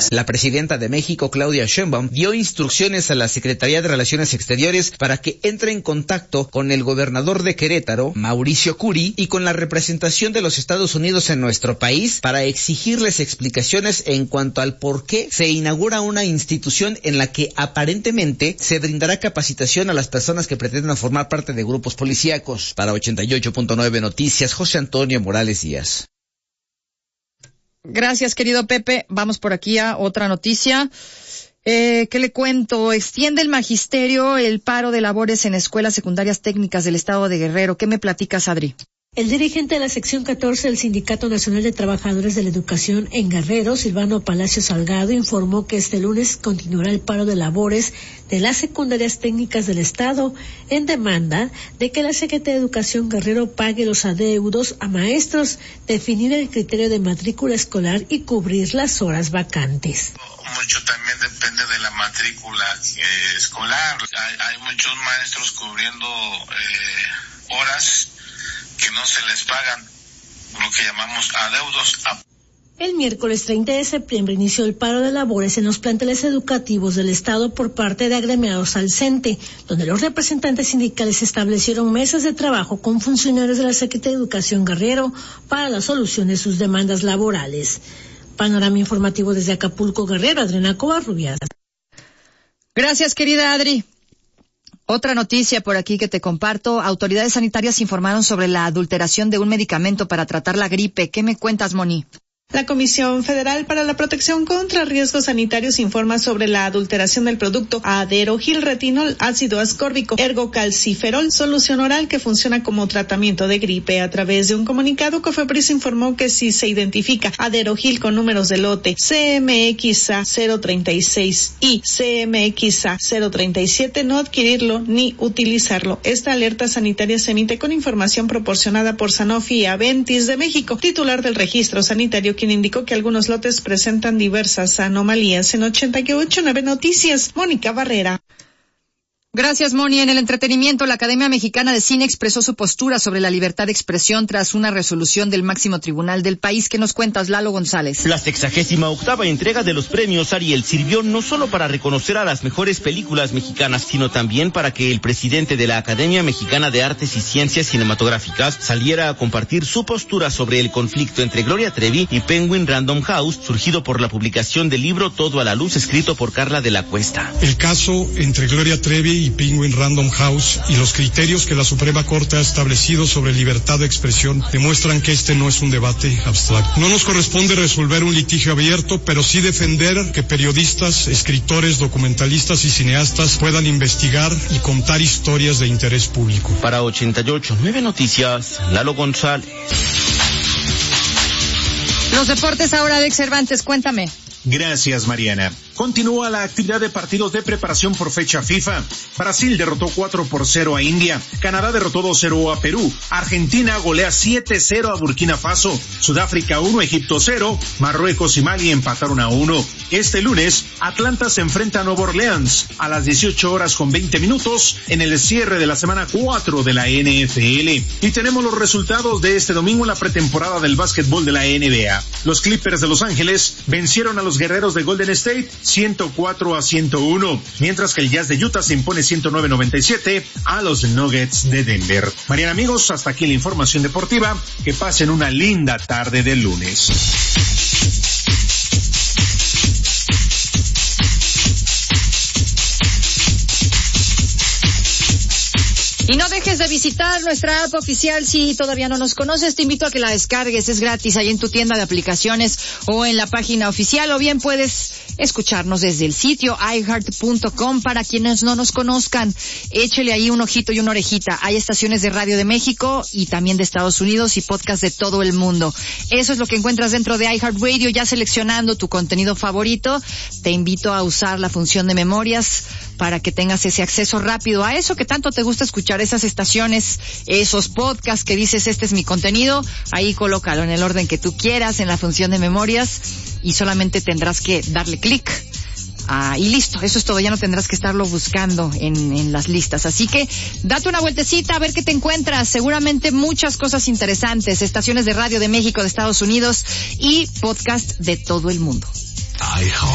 Unidas. La presidenta de México, Claudia Sheinbaum, dio instrucciones a la Secretaría de Relaciones Exteriores para que entre en contacto con el gobernador de Querétaro, Mauricio Curi, y con la representación de los Estados Unidos en nuestro país para exigirles explicaciones en cuanto al por qué se inaugura una institución en la que aparentemente se brindará capacitación a las personas que pretendan formar parte de grupos policíacos. Para 88.9 Noticias, José Antonio Morales Díaz. Gracias, querido Pepe. Vamos por aquí a otra noticia. ¿Qué le cuento? Extiende el magisterio el paro de labores en escuelas secundarias técnicas del estado de Guerrero. ¿Qué me platicas, Adri? El dirigente de la sección 14 del Sindicato Nacional de Trabajadores de la Educación en Guerrero, Silvano Palacio Salgado, informó que este lunes continuará el paro de labores de las secundarias técnicas del estado en demanda de que la Secretaría de Educación Guerrero pague los adeudos a maestros, definir el criterio de matrícula escolar y cubrir las horas vacantes. Mucho también depende de la matrícula escolar. Hay muchos maestros cubriendo horas que no se les pagan, lo que llamamos adeudos. El miércoles 30 de septiembre inició el paro de labores en los planteles educativos del estado por parte de agremiados al CENTE, donde los representantes sindicales establecieron mesas de trabajo con funcionarios de la Secretaría de Educación Guerrero para la solución de sus demandas laborales. Panorama informativo desde Acapulco, Guerrero, Adriana Covarrubias. Gracias, querida Adri. Otra noticia por aquí que te comparto. Autoridades sanitarias informaron sobre la adulteración de un medicamento para tratar la gripe. ¿Qué me cuentas, Moni? La Comisión Federal para la Protección contra Riesgos Sanitarios informa sobre la adulteración del producto aderogilretinol, ácido ascórbico, ergocalciferol, solución oral que funciona como tratamiento de gripe. A través de un comunicado, Cofepris informó que si se identifica aderogil con números de lote CMXA 036 y CMXA 037, no adquirirlo ni utilizarlo. Esta alerta sanitaria se emite con información proporcionada por Sanofi y Aventis de México, titular del registro sanitario, quien indicó que algunos lotes presentan diversas anomalías. En 88.9 Noticias, Mónica Barrera. Gracias, Moni. En el entretenimiento, la Academia Mexicana de Cine expresó su postura sobre la libertad de expresión tras una resolución del máximo tribunal del país. ¿Qué nos cuentas, Lalo González? La 68ª entrega de los premios Ariel sirvió no solo para reconocer a las mejores películas mexicanas, sino también para que el presidente de la Academia Mexicana de Artes y Ciencias Cinematográficas saliera a compartir su postura sobre el conflicto entre Gloria Trevi y Penguin Random House, surgido por la publicación del libro Todo a la Luz, escrito por Carla de la Cuesta. El caso entre Gloria Trevi y Penguin Random House y los criterios que la Suprema Corte ha establecido sobre libertad de expresión demuestran que este no es un debate abstracto. No nos corresponde resolver un litigio abierto, pero sí defender que periodistas, escritores, documentalistas y cineastas puedan investigar y contar historias de interés público. Para 88.9 Noticias, Lalo González. Los deportes ahora, Alex Cervantes, cuéntame. Gracias, Mariana. Continúa la actividad de partidos de preparación por fecha FIFA. Brasil derrotó 4-0 a India. Canadá derrotó 2-0 a Perú. Argentina golea 7-0 a Burkina Faso. Sudáfrica 1, Egipto 0. Marruecos y Mali empataron a 1. Este lunes, Atlanta se enfrenta a Nueva Orleans a las 18:20 en el cierre de la semana 4 de la NFL. Y tenemos los resultados de este domingo en la pretemporada del básquetbol de la NBA. Los Clippers de Los Ángeles vencieron a los Guerreros de Golden State 104-101, mientras que el Jazz de Utah se impone 109-97 a los Nuggets de Denver. Mariana, amigos, hasta aquí la información deportiva. Que pasen una linda tarde de lunes. Y no dejes de visitar nuestra app oficial. Si todavía no nos conoces, te invito a que la descargues. Es gratis ahí en tu tienda de aplicaciones o en la página oficial, o bien puedes escucharnos desde el sitio iHeart.com. Para quienes no nos conozcan, échele ahí un ojito y una orejita. Hay estaciones de radio de México y también de Estados Unidos y podcast de todo el mundo. Eso es lo que encuentras dentro de iHeartRadio. Ya seleccionando tu contenido favorito, te invito a usar la función de memorias para que tengas ese acceso rápido a eso que tanto te gusta escuchar, esas estaciones, esos podcasts que dices, este es mi contenido. Ahí colócalo en el orden que tú quieras, en la función de memorias, y solamente tendrás que darle clic. Y listo, eso es todo, ya no tendrás que estarlo buscando en las listas. Así que date una vueltecita a ver qué te encuentras. Seguramente muchas cosas interesantes, estaciones de radio de México, de Estados Unidos y podcast de todo el mundo.